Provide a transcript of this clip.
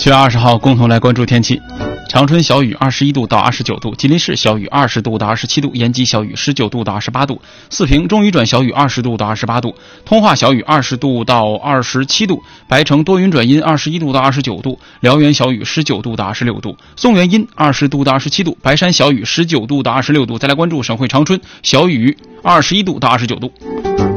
7月20号，共同来关注天气。长春小雨21度到29度，吉林市小雨20度到27度，延吉小雨19度到28度，四平中雨转小雨20度到28度，通化小雨20度到27度，白城多云转阴21度到29度，辽源小雨19度到26度，松原阴20度到27度，白山小雨19度到26度。再来关注省会长春，小雨21度到29度。